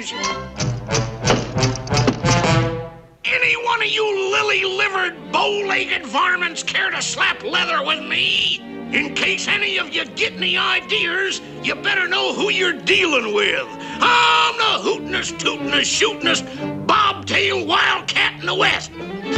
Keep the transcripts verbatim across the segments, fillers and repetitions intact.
times. Any one of you lily-livered, bow-legged varmints care to slap leather with me? In case any of you get any ideas, you better know who you're dealing with. I'm the hootin'est, tootin'est, shootin'est, bobtail wildcat in the West.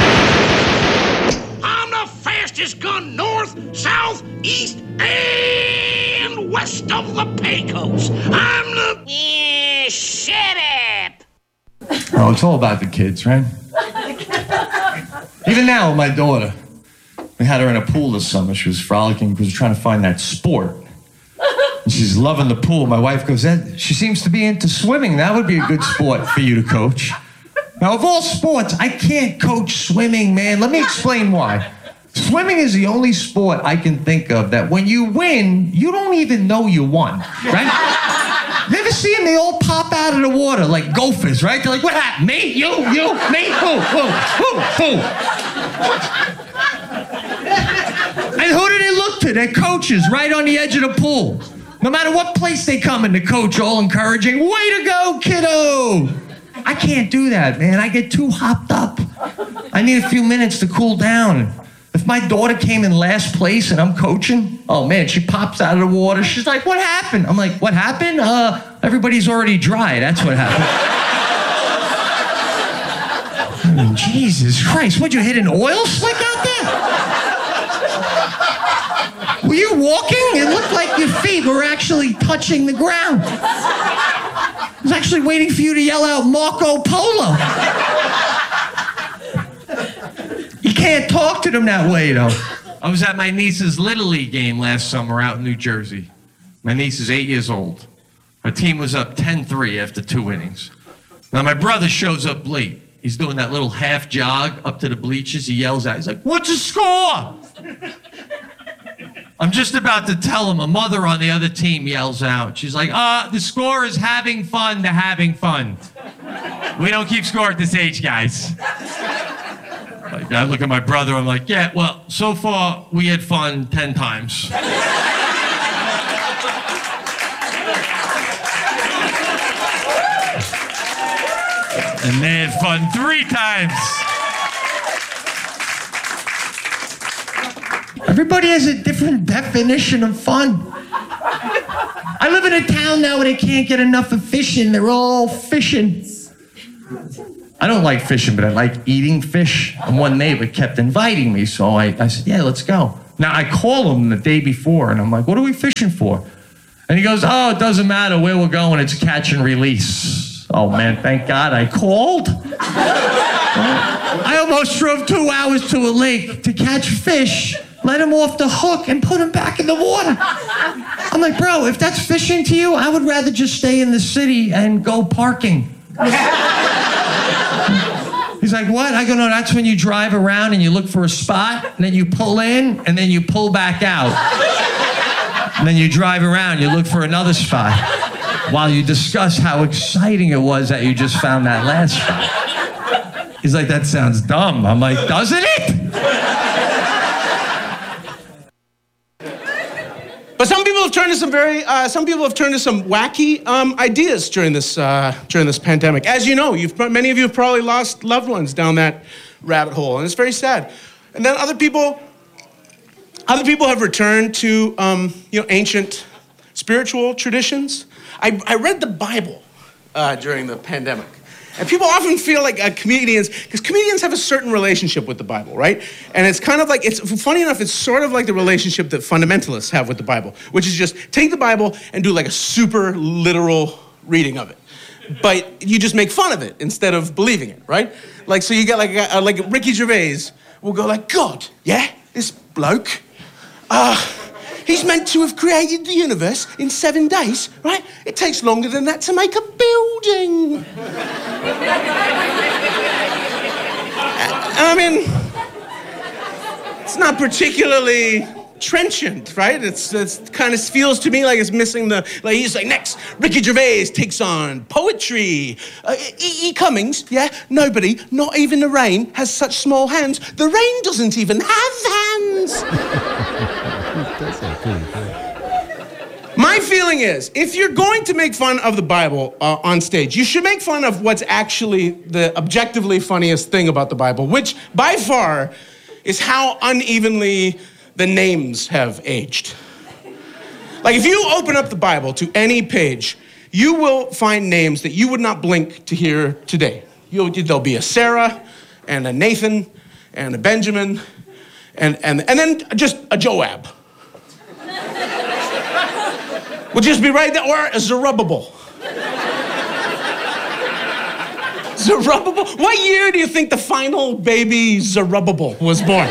I'm the fastest gun north, south, east, and west of the Pecos. I'm the... Yeah, shut up. Oh, it's all about the kids, right? Even now with my daughter, we had her in a pool this summer. She was frolicking because we were trying to find that sport. And she's loving the pool. My wife goes, Ed, she seems to be into swimming. That would be a good sport for you to coach. Now, of all sports, I can't coach swimming, man. Let me explain why. Swimming is the only sport I can think of that when you win, you don't even know you won, right? You ever see them? They all pop out of the water like gophers, right? They're like, what happened? Me? You? You? Me? Who? Who? Who? Who? And who do they look to? Their coaches right on the edge of the pool. No matter what place they come in, the coach all encouraging, way to go, kiddo. I can't do that, man. I get too hopped up. I need a few minutes to cool down. If my daughter came in last place and I'm coaching, oh man, she pops out of the water. She's like, what happened? I'm like, what happened? Uh, everybody's already dry. That's what happened. I mean, Jesus Christ, what'd you hit an oil slick out there? Were you walking? It looked like your feet were actually touching the ground. I was actually waiting for you to yell out Marco Polo. You can't talk to them that way, though. I was at my niece's Little League game last summer out in New Jersey. My niece is eight years old. Her team was up ten three after two innings. Now, my brother shows up late. He's doing that little half jog up to the bleachers. He yells out, he's like, what's the score? I'm just about to tell him. A mother on the other team yells out. She's like, uh, the score is having fun to having fun. We don't keep score at this age, guys. Like, I look at my brother, I'm like, yeah, well, so far we had fun ten times. And they had fun three times. Everybody has a different definition of fun. I live in a town now where they can't get enough of fishing. They're all fishing. I don't like fishing, but I like eating fish. And one neighbor kept inviting me, so I, I said, yeah, let's go. Now, I call him the day before, and I'm like, what are we fishing for? And he goes, oh, it doesn't matter where we're going. It's catch and release. Oh, man, thank God I called. I almost drove two hours to a lake to catch fish, let him off the hook, and put him back in the water. I'm like, bro, if that's fishing to you, I would rather just stay in the city and go parking. He's like, what? I go, no, that's when you drive around and you look for a spot, and then you pull in, and then you pull back out. And then you drive around, you look for another spot, while you discuss how exciting it was that you just found that last spot. He's like, that sounds dumb. I'm like, doesn't it? But some people have turned to some very, uh, some people have turned to some wacky um, ideas during this uh, during this pandemic. As you know, you've many of you have probably lost loved ones down that rabbit hole, and it's very sad. And then other people, other people have returned to um, you know ancient spiritual traditions. I, I read the Bible uh, during the pandemic. And people often feel like uh, comedians, because comedians have a certain relationship with the Bible, right? And it's kind of like, it's funny enough, it's sort of like the relationship that fundamentalists have with the Bible, which is just take the Bible and do like a super literal reading of it. But you just make fun of it instead of believing it, right? Like, so you get like, a, like Ricky Gervais will go like, God, yeah, this bloke, uh, he's meant to have created the universe in seven days, right? It takes longer than that to make a building. I mean, it's not particularly trenchant, right? It's, it's kind of feels to me like it's missing the, like he's like, next, Ricky Gervais takes on poetry. Uh, E. E. Cummings, yeah? Nobody, not even the rain, has such small hands. The rain doesn't even have hands. My My feeling is, if you're going to make fun of the Bible uh, on stage, you should make fun of what's actually the objectively funniest thing about the Bible, which by far is how unevenly the names have aged. Like if you open up the Bible to any page, you will find names that you would not blink to hear today. You'll, there'll be a Sarah and a Nathan and a Benjamin and, and, and then just a Joab. Will just be right there, or a Zerubbabel. Zerubbabel? What year do you think the final baby Zerubbabel was born?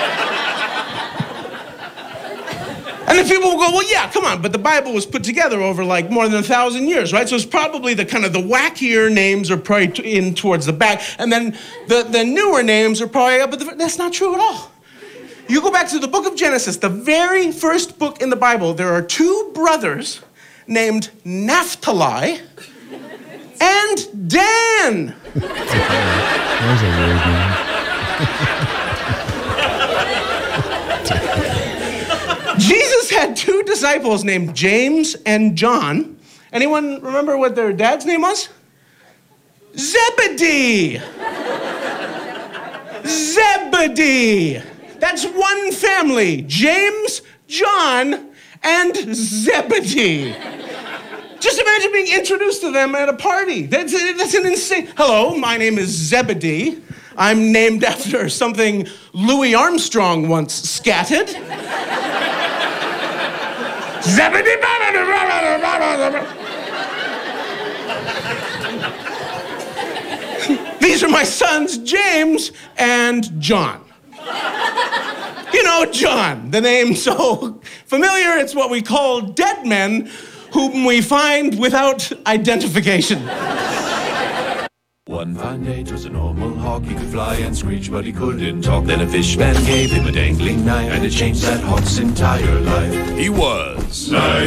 And then people will go, well, yeah, come on, but the Bible was put together over like more than a thousand years, right? So it's probably the kind of the wackier names are probably t- in towards the back, and then the, the newer names are probably up at the, that's not true at all. You go back to the book of Genesis, the very first book in the Bible, there are two brothers named Naphtali and Dan. There's a weird name. Jesus had two disciples named James and John. Anyone remember what their dad's name was? Zebedee. Zebedee. That's one family. James, John, and Zebedee. Just imagine being introduced to them at a party. That's, that's an insane... Hello, my name is Zebedee. I'm named after something Louis Armstrong once scattered. Zebedee. These are my sons, James and John. You know, John, the name so familiar, it's what we call dead men whom we find without identification. One fine day, 'twas a normal hawk. He could fly and screech, but he couldn't talk. Then a fishman gave him a dangling knife, and it changed that hawk's entire life. He was nice.